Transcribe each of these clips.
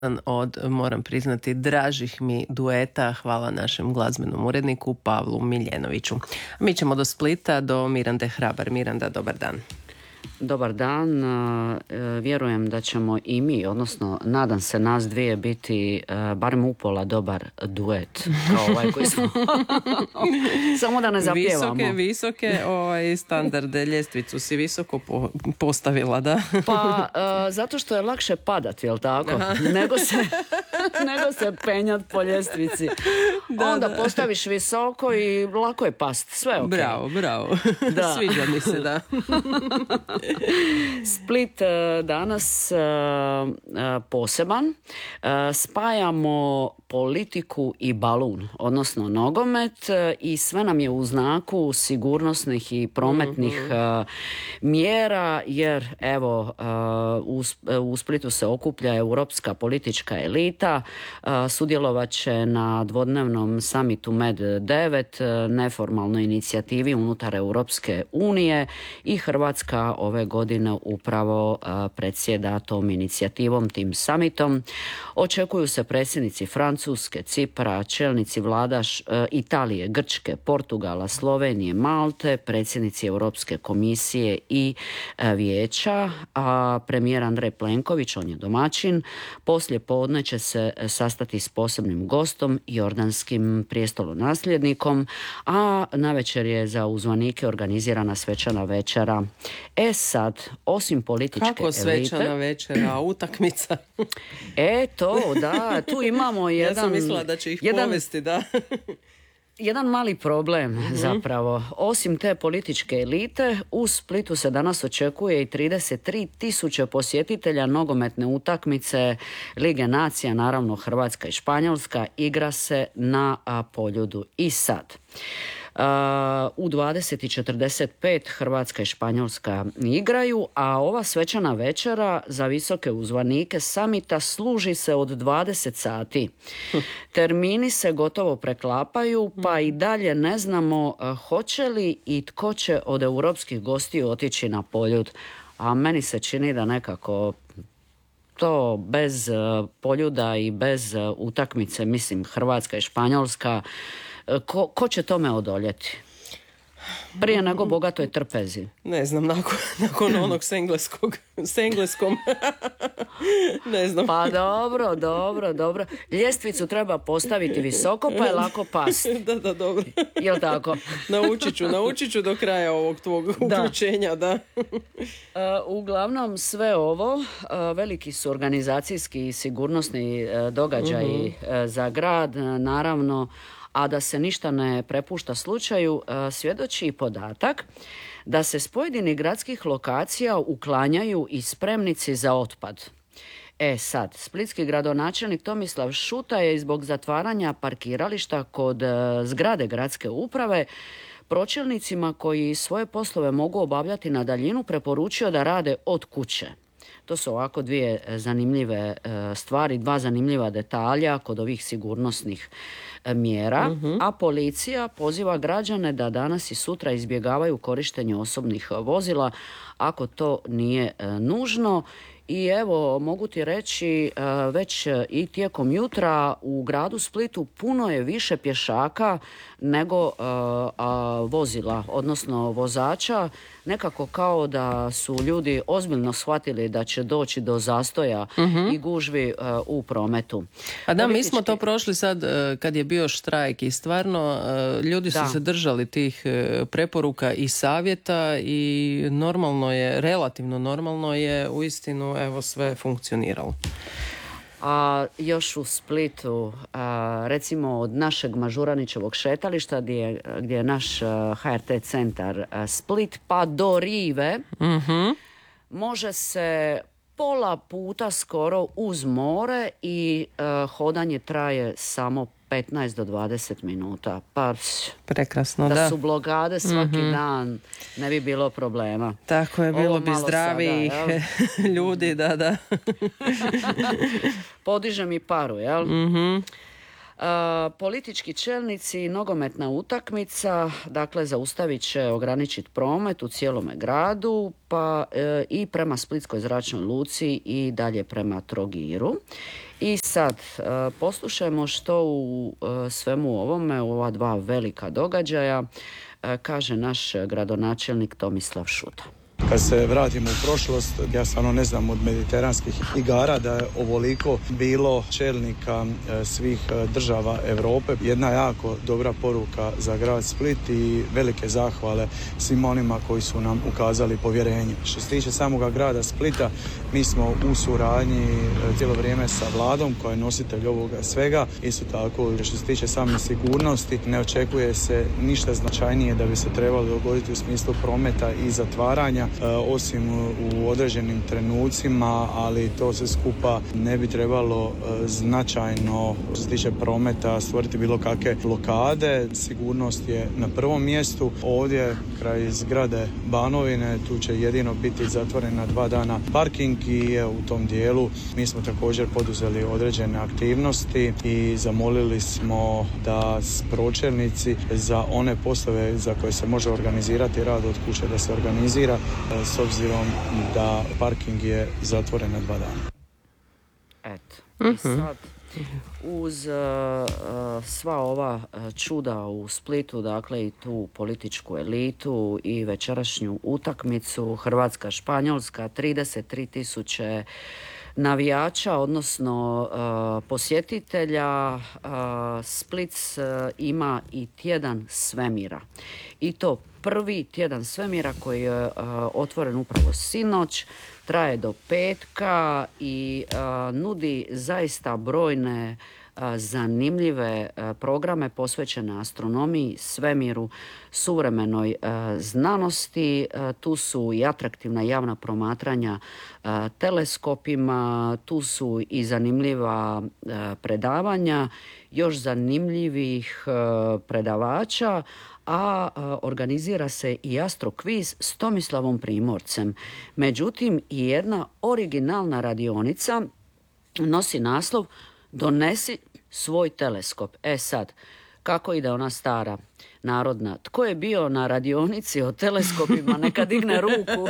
od, moram priznati, dražih mi dueta. Hvala našem glazbenom uredniku Pavlu Miljenoviću. Mi ćemo do Splita, do Mirande Hrabar. Miranda, dobar dan. Dobar dan, vjerujem da ćemo i mi, odnosno nadam se nas dvije biti barem upola dobar duet kao ovaj koji smo. Samo da ne zapjevamo. Visoke standarde, ljestvicu si visoko postavila, da? Pa, zato što je lakše padat, jel tako? Nego se penjat po ljestvici. Onda postaviš visoko i lako je past, sve ok. Bravo. Da. Sviđa mi se, da. Split danas poseban. Spajamo politiku i balun, odnosno nogomet, i sve nam je u znaku sigurnosnih i prometnih mjera, jer evo u Splitu se okuplja europska politička elita, sudjelovat će na dvodnevnom samitu MED9, neformalnoj inicijativi unutar Europske unije, i Hrvatska ove godine upravo predsjeda tom inicijativom, tim samitom. Očekuju se predsjednici Francuske, Cipra, čelnici vlada Italije, Grčke, Portugala, Slovenije, Malte, predsjednici Europske komisije i vijeća, a premijer Andrej Plenković, on je domaćin, poslije podne će se sastati s posebnim gostom, jordanskim prijestolonasljednikom, a navečer je za uzvanike organizirana svečana večera. Sad, osim političke elite... Kako svečana večera, utakmica? To, da, tu imamo jedan... Ja sam mislila da će ih povesti, da. Jedan mali problem zapravo. Osim te političke elite, u Splitu se danas očekuje i 33.000 posjetitelja nogometne utakmice Lige nacija, naravno Hrvatska i Španjolska, igra se na Poljudu. I sad, u 20:45 Hrvatska i Španjolska igraju, a ova svečana večera za visoke uzvanike samita služi se od 20 sati. Termini se gotovo preklapaju, pa i dalje ne znamo hoće li i tko će od europskih gostiju otići na Poljud. A meni se čini da nekako to bez Poljuda i bez utakmice, mislim Hrvatska i Španjolska, ko će tome odoljeti? Prije nego bogatoj trpezi. Ne znam, nakon onog s engleskom. Ne znam. Pa dobro. Ljestvicu treba postaviti visoko, pa je lako past. Da, dobro. Jel tako? Naučit ću do kraja ovog tvog uključenja, da. Uglavnom sve ovo, veliki su organizacijski i sigurnosni događaji za grad, naravno. A da se ništa ne prepušta slučaju, svjedoči i podatak da se s pojedinih gradskih lokacija uklanjaju i spremnici za otpad. Sad, splitski gradonačelnik Tomislav Šuta je zbog zatvaranja parkirališta kod zgrade gradske uprave pročelnicima koji svoje poslove mogu obavljati na daljinu preporučio da rade od kuće. To su ovako dvije zanimljive stvari, dva zanimljiva detalja kod ovih sigurnosnih mjera, a policija poziva građane da danas i sutra izbjegavaju korištenje osobnih vozila ako to nije nužno. I evo, mogu ti reći, već i tijekom jutra u gradu Splitu puno je više pješaka nego vozila, odnosno vozača. Nekako kao da su ljudi ozbiljno shvatili da će doći do zastoja i gužvi u prometu. A da, mi smo to prošli sad kad je bio štrajk i stvarno ljudi su se držali tih preporuka i savjeta i relativno normalno je uistinu evo sve funkcioniralo. A još u Splitu, recimo od našeg Mažuranićevog šetališta gdje je naš HRT centar Split pa do Rive, može se pola puta skoro uz more i hodanje traje samo 15 do 20 minuta. Pa prekrasno, da su blokade svaki dan, ne bi bilo problema. Tako je, bilo bi zdravijih ljudi, da. Podiže mi paru, jel? Politički čelnici, nogometna utakmica, dakle zaustavit će ograničiti promet u cijelome gradu, pa i prema Splitskoj zračnoj luci i dalje prema Trogiru. I sad poslušajmo što u svemu ovome, u ova dva velika događaja, kaže naš gradonačelnik Tomislav Šuta. Kad se vratimo u prošlost, ja stvarno ne znam od mediteranskih igara da je ovoliko bilo čelnika svih država Europe. Jedna jako dobra poruka za grad Split i velike zahvale svima onima koji su nam ukazali povjerenje. Što se tiče samoga grada Splita, mi smo u suradnji cijelo vrijeme sa vladom koja je nositelj ovoga svega. Isto tako, što se tiče same sigurnosti, ne očekuje se ništa značajnije da bi se trebalo dogoditi u smislu prometa i zatvaranja, osim u određenim trenucima, ali to se skupa ne bi trebalo značajno, što se tiče prometa, stvoriti bilo kakve blokade. Sigurnost je na prvom mjestu. Ovdje, kraj zgrade Banovine, tu će jedino biti zatvoren na 2 dana parking i u tom dijelu mi smo također poduzeli određene aktivnosti i zamolili smo da pročelnici za one poslove za koje se može organizirati rad od kuće da se organizira, s obzirom da parking je zatvoren na 2 dana. Eto, i sad uz sva ova čuda u Splitu, dakle i tu političku elitu i večerašnju utakmicu Hrvatska-Španjolska, 33.000 navijača, odnosno posjetitelja, Split ima i tjedan svemira. I to prvi tjedan svemira koji je otvoren upravo sinoć, traje do petka i nudi zaista brojne zanimljive programe posvećene astronomiji, svemiru, suvremenoj znanosti. Tu su i atraktivna javna promatranja teleskopima, tu su i zanimljiva predavanja, još zanimljivih predavača, a organizira se i astrokviz s Tomislavom Primorcem. Međutim, i jedna originalna radionica nosi naslov Donesi svoj teleskop. Sad, kako ide ona stara narodna? Tko je bio na radionici o teleskopima, neka digne ruku.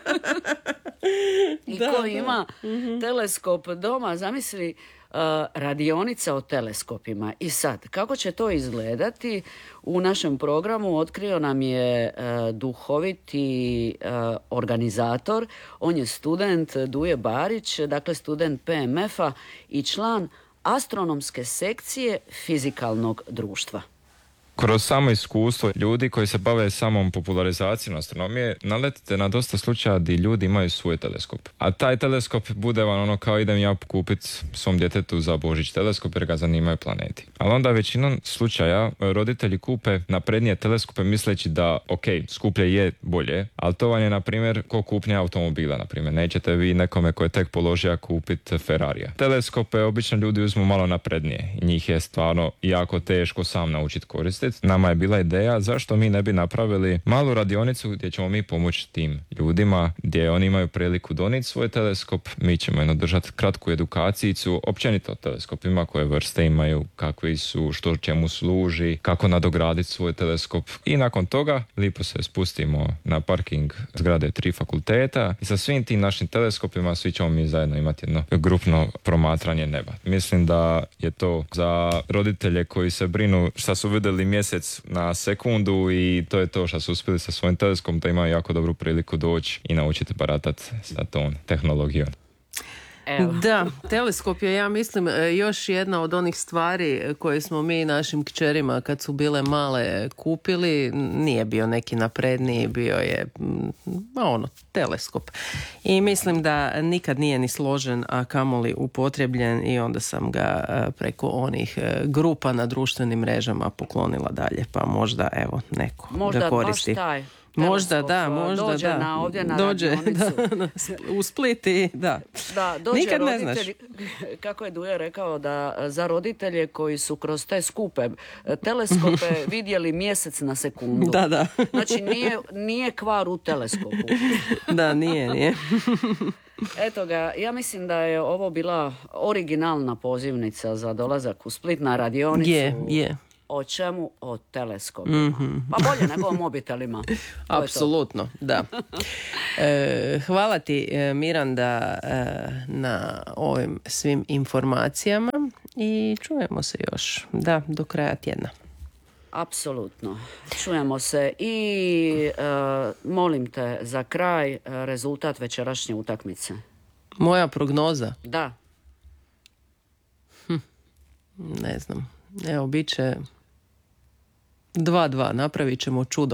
I ko ima teleskop doma, zamisli, radionica o teleskopima. I sad, kako će to izgledati? U našem programu otkrio nam je duhoviti organizator. On je student Duje Barić, dakle student PMF-a i član astronomske sekcije fizikalnog društva. Kroz samo iskustvo ljudi koji se bave samom popularizacijom astronomije naletite na dosta slučaja gdje ljudi imaju svoj teleskop. A taj teleskop bude vam ono kao idem ja kupiti svom djetetu za Božić teleskop jer ga zanimaju planeti. Ali onda većinom slučaja roditelji kupe naprednije teleskope misleći da ok, skuplje je bolje, ali to vam je na primjer ko kupnje automobila, na primjer. Nećete vi nekome koji je tek položio kupiti Ferrarija. Teleskope obično ljudi uzmu malo naprednije i njih je stvarno jako teško sam naučiti koristiti. Nama je bila ideja zašto mi ne bi napravili malu radionicu gdje ćemo mi pomoći tim ljudima, gdje oni imaju priliku donijeti svoj teleskop, mi ćemo održati kratku edukacijicu, općenito o teleskopima, koje vrste imaju, kakvi su, što čemu služi, kako nadograditi svoj teleskop i nakon toga lipo se spustimo na parking zgrade 3 fakulteta i sa svim tim našim teleskopima svi ćemo mi zajedno imati jedno grupno promatranje neba. Mislim da je to za roditelje koji se brinu šta su vidjeli mjesec na sekundu i to je to što su uspjeli sa svojim teleskopom, da imaju jako dobru priliku doći i naučiti baratati sa tom tehnologijom. Evo. Da, teleskop je, ja mislim, još jedna od onih stvari koje smo mi našim kćerima kad su bile male kupili. Nije bio neki napredniji, bio je teleskop. I mislim da nikad nije ni složen, a kamoli upotrebljen, i onda sam ga preko onih grupa na društvenim mrežama poklonila dalje, pa možda evo neko da koristi. Možda baš taj. Možda dođe ovdje na dođe radionicu. U Split i da dođe nikad roditelji, ne znaš. Kako je Duja rekao, da za roditelje koji su kroz te skupe teleskope vidjeli mjesec na sekundu. Da. Znači nije kvar u teleskopu. Da, nije. Eto ga, ja mislim da je ovo bila originalna pozivnica za dolazak u Split na radionicu. Je. O čemu? O teleskopima. Pa bolje nego o mobitelima. Apsolutno, da. Hvala ti, Miranda, na ovim svim informacijama i čujemo se još, do kraja tjedna. Apsolutno. Čujemo se i molim te za kraj rezultat večerašnje utakmice. Moja prognoza? Da. Ne znam. Evo, bit će 2-2, napravit ćemo čudo.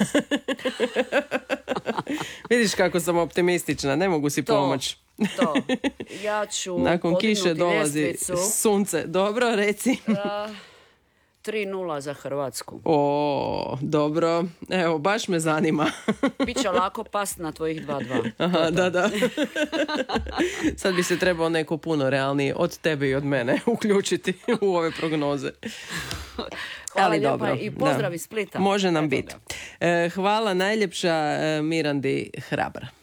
Vidiš kako sam optimistična, ne mogu si pomoći. To. Ja ću nakon kiše dolazi ljestvicu. Sunce. Dobro, reci. 3-0 za Hrvatsku. O, dobro. Evo, baš me zanima. Biće lako past na tvojih 2-2. Aha, da. Sad bi se trebao neko puno realniji od tebe i od mene uključiti u ove prognoze. Hvala ali lijepa dobro, i pozdrav iz Splita. Može nam biti. Hvala najljepša Mirandi Hrabar.